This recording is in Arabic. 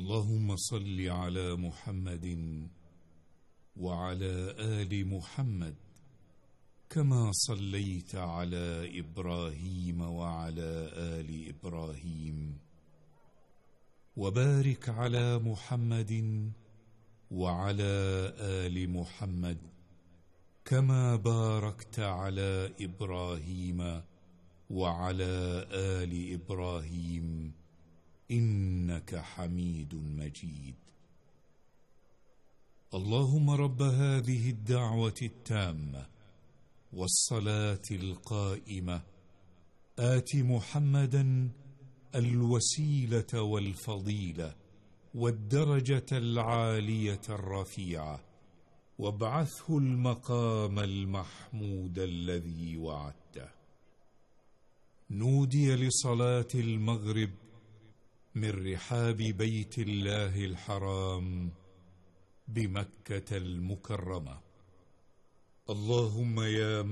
اللهم صل على محمد وعلى آل محمد كما صليت على إبراهيم وعلى آل إبراهيم، وبارك على محمد وعلى آل محمد كما باركت على إبراهيم وعلى آل إبراهيم إنك حميد مجيد. اللهم رب هذه الدعوة التامة والصلاة القائمة آت محمدا الوسيلة والفضيلة والدرجة العالية الرفيعة، وابعثه المقام المحمود الذي وعدته. نودي لصلاة المغرب من رحاب بيت الله الحرام بمكة المكرمة. اللهم يا